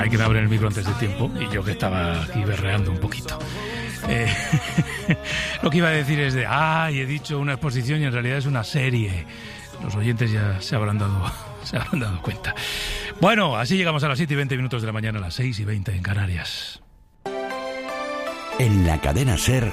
hay que me abren el micro antes de tiempo y yo que estaba aquí berreando un poquito. Lo que iba a decir es he dicho una exposición y en realidad es una serie. Los oyentes ya se habrán dado cuenta. Bueno, así llegamos a las 7:20 de la mañana, a las 6:20 en Canarias. En la cadena SER,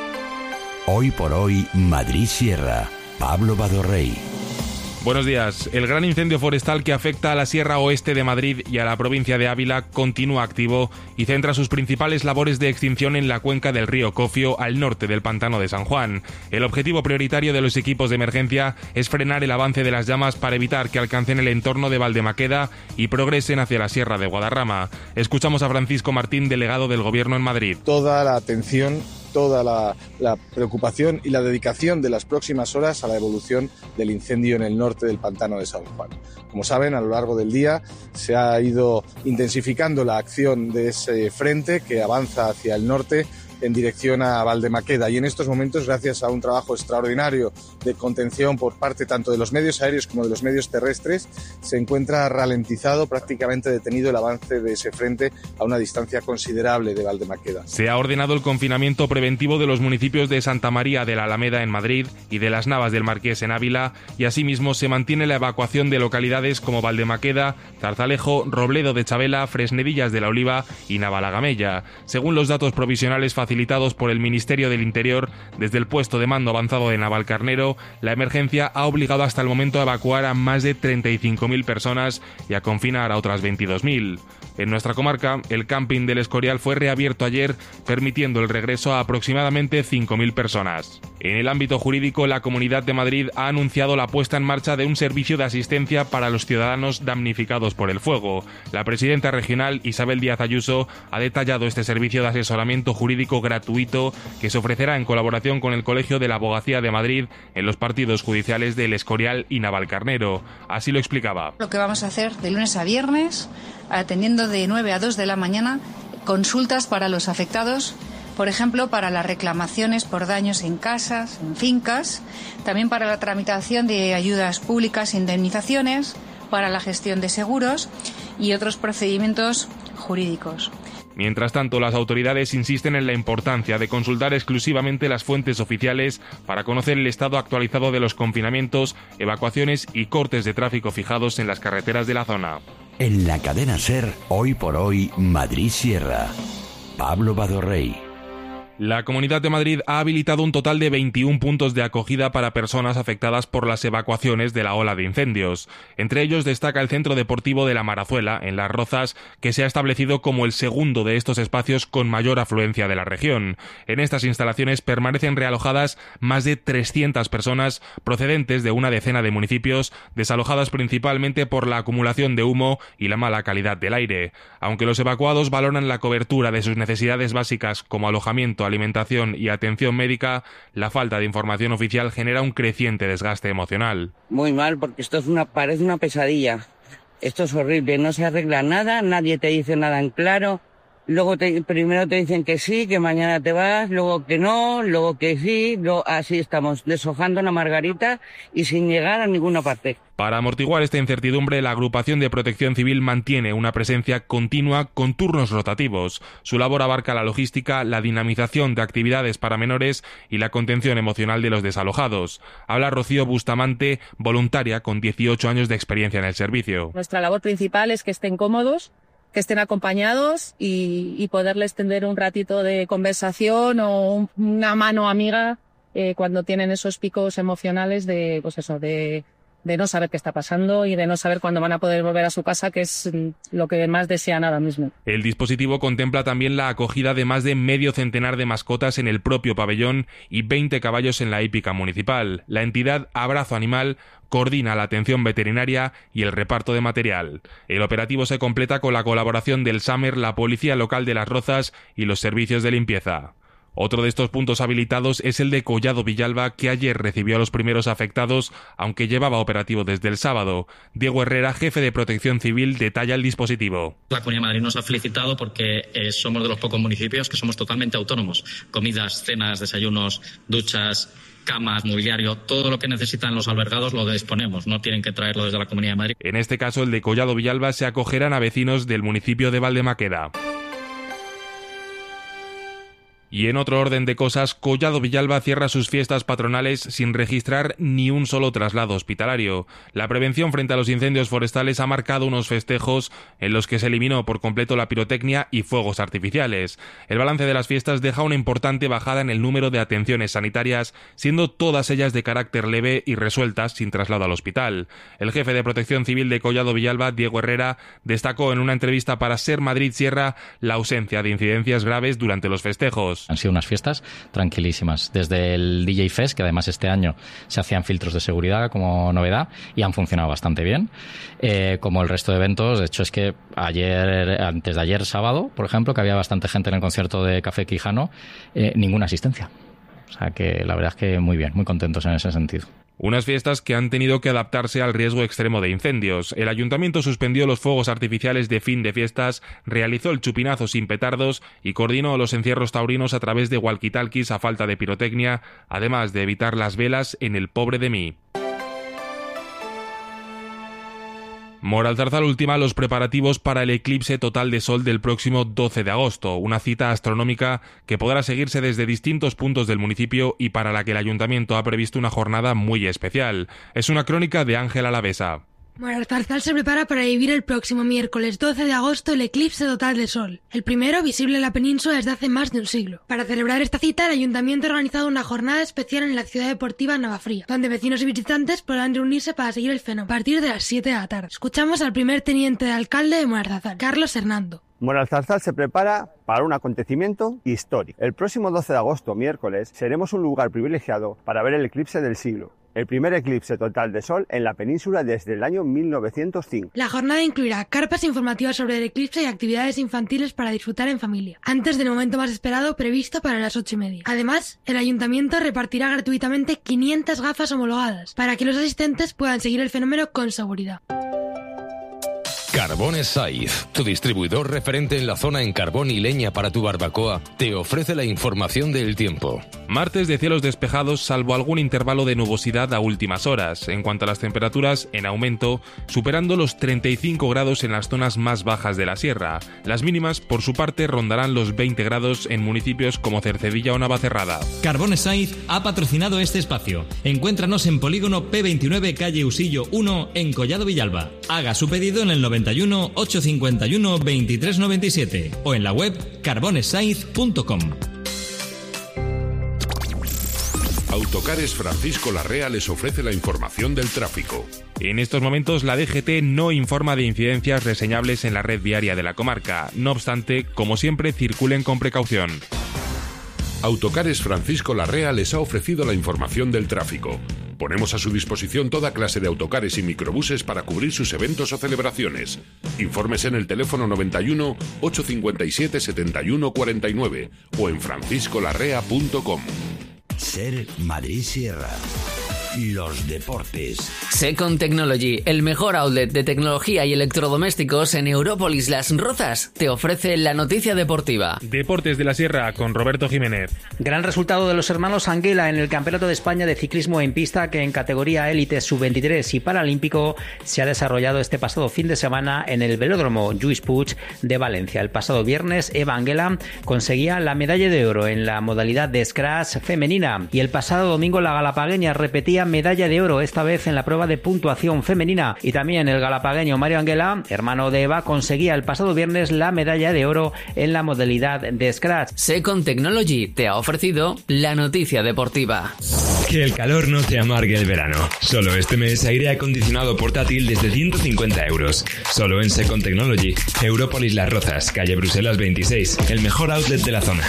Hoy por Hoy, Madrid Sierra, Pablo Badorrey. Buenos días. El gran incendio forestal que afecta a la Sierra Oeste de Madrid y a la provincia de Ávila continúa activo y centra sus principales labores de extinción en la cuenca del río Cofio, al norte del pantano de San Juan. El objetivo prioritario de los equipos de emergencia es frenar el avance de las llamas para evitar que alcancen el entorno de Valdemaqueda y progresen hacia la Sierra de Guadarrama. Escuchamos a Francisco Martín, delegado del Gobierno en Madrid. Toda la atención, toda la preocupación y la dedicación de las próximas horas a la evolución del incendio en el norte del pantano de San Juan. Como saben, a lo largo del día se ha ido intensificando la acción de ese frente que avanza hacia el norte en dirección a Valdemaqueda, y en estos momentos, gracias a un trabajo extraordinario de contención por parte tanto de los medios aéreos como de los medios terrestres, se encuentra ralentizado, prácticamente detenido el avance de ese frente a una distancia considerable de Valdemaqueda. Se ha ordenado el confinamiento preventivo de los municipios de Santa María de la Alameda en Madrid y de Las Navas del Marqués en Ávila, y asimismo se mantiene la evacuación de localidades como Valdemaqueda, Zarzalejo, Robledo de Chabela, Fresnedillas de la Oliva y Navalagamella. Según los datos provisionales facilitados por el Ministerio del Interior, desde el puesto de mando avanzado de Navalcarnero, la emergencia ha obligado hasta el momento a evacuar a más de 35.000 personas y a confinar a otras 22.000. En nuestra comarca, el camping del Escorial fue reabierto ayer, permitiendo el regreso a aproximadamente 5.000 personas. En el ámbito jurídico, la Comunidad de Madrid ha anunciado la puesta en marcha de un servicio de asistencia para los ciudadanos damnificados por el fuego. La presidenta regional, Isabel Díaz Ayuso, ha detallado este servicio de asesoramiento jurídico gratuito que se ofrecerá en colaboración con el Colegio de la Abogacía de Madrid en los partidos judiciales del Escorial y Navalcarnero. Así lo explicaba. Lo que vamos a hacer de lunes a viernes, atendiendo de 9 a 2 de la mañana, consultas para los afectados, por ejemplo, para las reclamaciones por daños en casas, en fincas, también para la tramitación de ayudas públicas e indemnizaciones, para la gestión de seguros y otros procedimientos jurídicos. Mientras tanto, las autoridades insisten en la importancia de consultar exclusivamente las fuentes oficiales para conocer el estado actualizado de los confinamientos, evacuaciones y cortes de tráfico fijados en las carreteras de la zona. En la cadena SER, Hoy por Hoy, Madrid Sierra, Pablo Badorrey. La Comunidad de Madrid ha habilitado un total de 21 puntos de acogida para personas afectadas por las evacuaciones de la ola de incendios. Entre ellos destaca el Centro Deportivo de la Marazuela, en Las Rozas, que se ha establecido como el segundo de estos espacios con mayor afluencia de la región. En estas instalaciones permanecen realojadas más de 300 personas procedentes de una decena de municipios, desalojadas principalmente por la acumulación de humo y la mala calidad del aire. Aunque los evacuados valoran la cobertura de sus necesidades básicas como alojamiento, alimentación y atención médica, la falta de información oficial genera un creciente desgaste emocional. Muy mal, porque esto parece una pesadilla. Esto es horrible, no se arregla nada, nadie te dice nada en claro. Luego primero te dicen que sí, que mañana te vas, luego que no, luego que sí, así estamos, deshojando la margarita y sin llegar a ninguna parte. Para amortiguar esta incertidumbre, la Agrupación de Protección Civil mantiene una presencia continua con turnos rotativos. Su labor abarca la logística, la dinamización de actividades para menores y la contención emocional de los desalojados. Habla Rocío Bustamante, voluntaria con 18 años de experiencia en el servicio. Nuestra labor principal es que estén cómodos, que estén acompañados y poderles tender un ratito de conversación o una mano amiga cuando tienen esos picos emocionales de no saber qué está pasando y de no saber cuándo van a poder volver a su casa, que es lo que más desean ahora mismo. El dispositivo contempla también la acogida de más de medio centenar de mascotas en el propio pabellón y 20 caballos en la hípica municipal. La entidad Abrazo Animal coordina la atención veterinaria y el reparto de material. El operativo se completa con la colaboración del SAMER, la Policía Local de Las Rozas y los servicios de limpieza. Otro de estos puntos habilitados es el de Collado Villalba, que ayer recibió a los primeros afectados, aunque llevaba operativo desde el sábado. Diego Herrera, jefe de Protección Civil, detalla el dispositivo. La Comunidad de Madrid nos ha felicitado porque somos de los pocos municipios que somos totalmente autónomos. Comidas, cenas, desayunos, duchas, camas, mobiliario, todo lo que necesitan los albergados lo disponemos, no tienen que traerlo desde la Comunidad de Madrid. En este caso, el de Collado Villalba, se acogerán a vecinos del municipio de Valdemaqueda. Y en otro orden de cosas, Collado Villalba cierra sus fiestas patronales sin registrar ni un solo traslado hospitalario. La prevención frente a los incendios forestales ha marcado unos festejos en los que se eliminó por completo la pirotecnia y fuegos artificiales. El balance de las fiestas deja una importante bajada en el número de atenciones sanitarias, siendo todas ellas de carácter leve y resueltas sin traslado al hospital. El jefe de Protección Civil de Collado Villalba, Diego Herrera, destacó en una entrevista para Ser Madrid Sierra la ausencia de incidencias graves durante los festejos. Han sido unas fiestas tranquilísimas, desde el DJ Fest, que además este año se hacían filtros de seguridad como novedad y han funcionado bastante bien, como el resto de eventos. De hecho, es que antes de ayer sábado, por ejemplo, que había bastante gente en el concierto de Café Quijano, ninguna asistencia. O sea que la verdad es que muy bien, muy contentos en ese sentido. Unas fiestas que han tenido que adaptarse al riesgo extremo de incendios. El ayuntamiento suspendió los fuegos artificiales de fin de fiestas, realizó el chupinazo sin petardos y coordinó los encierros taurinos a través de walkie-talkies a falta de pirotecnia, además de evitar las velas en el Pobre de mí. Moralzarzal ultima los preparativos para el eclipse total de sol del próximo 12 de agosto, una cita astronómica que podrá seguirse desde distintos puntos del municipio y para la que el ayuntamiento ha previsto una jornada muy especial. Es una crónica de Ángel Alavesa. Moralzarzal se prepara para vivir el próximo miércoles 12 de agosto el eclipse total de sol, el primero visible en la península desde hace más de un siglo. Para celebrar esta cita, el ayuntamiento ha organizado una jornada especial en la ciudad deportiva Navafría, donde vecinos y visitantes podrán reunirse para seguir el fenómeno a partir de las 7 de la tarde. Escuchamos al primer teniente de alcalde de Moralzarzal, Carlos Hernando. Moralzarzal se prepara para un acontecimiento histórico. El próximo 12 de agosto, miércoles, seremos un lugar privilegiado para ver el eclipse del siglo. El primer eclipse total de sol en la península desde el año 1905. La jornada incluirá carpas informativas sobre el eclipse y actividades infantiles para disfrutar en familia, antes del momento más esperado previsto para las 8:30. Además, el ayuntamiento repartirá gratuitamente 500 gafas homologadas para que los asistentes puedan seguir el fenómeno con seguridad. Carbones Saiz, tu distribuidor referente en la zona en carbón y leña para tu barbacoa, te ofrece la información del tiempo. Martes de cielos despejados, salvo algún intervalo de nubosidad a últimas horas. En cuanto a las temperaturas, en aumento, superando los 35 grados en las zonas más bajas de la sierra. Las mínimas, por su parte, rondarán los 20 grados en municipios como Cercedilla o Navacerrada. Carbones Saiz ha patrocinado este espacio. Encuéntranos en Polígono P29, calle Usillo 1, en Collado Villalba. Haga su pedido en el 91 851 2397 o en la web carbonessaiz.com. Autocares Francisco Larrea les ofrece la información del tráfico. En estos momentos la DGT no informa de incidencias reseñables en la red viaria de la comarca. No obstante, como siempre, circulen con precaución. Autocares Francisco Larrea les ha ofrecido la información del tráfico. Ponemos a su disposición toda clase de autocares y microbuses para cubrir sus eventos o celebraciones. Informes en el teléfono 91 857 71 49 o en franciscolarrea.com. Ser Madrid Sierra. Los deportes. Second Technology, el mejor outlet de tecnología y electrodomésticos en Európolis Las Rozas, te ofrece la noticia deportiva. Deportes de la Sierra con Roberto Jiménez. Gran resultado de los hermanos Anguela en el Campeonato de España de Ciclismo en Pista, que en categoría élite sub-23 y paralímpico se ha desarrollado este pasado fin de semana en el velódromo Lluís Puig de Valencia. El pasado viernes, Eva Anguela conseguía la medalla de oro en la modalidad de scratch femenina y el pasado domingo la galapagueña repetía medalla de oro, esta vez en la prueba de puntuación femenina, y también el galapagueño Mario Anguela, hermano de Eva, conseguía el pasado viernes la medalla de oro en la modalidad de scratch. Second Technology te ha ofrecido la noticia deportiva. Que el calor no te amargue el verano. Solo este mes aire acondicionado portátil desde 150 euros. Solo en Second Technology. Európolis Las Rozas, calle Bruselas 26, el mejor outlet de la zona.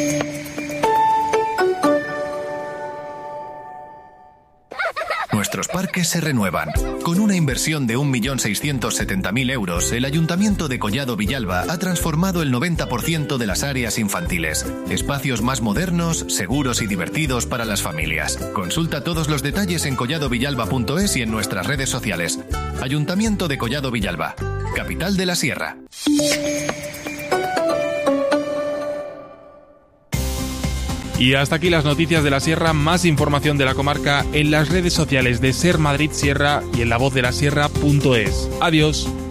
Nuestros parques se renuevan. Con una inversión de 1.670.000 euros, el Ayuntamiento de Collado Villalba ha transformado el 90% de las áreas infantiles. Espacios más modernos, seguros y divertidos para las familias. Consulta todos los detalles en colladovillalba.es y en nuestras redes sociales. Ayuntamiento de Collado Villalba, capital de la Sierra. Y hasta aquí las noticias de la Sierra. Más información de la comarca en las redes sociales de Ser Madrid Sierra y en lavozdelasierra.es. Adiós.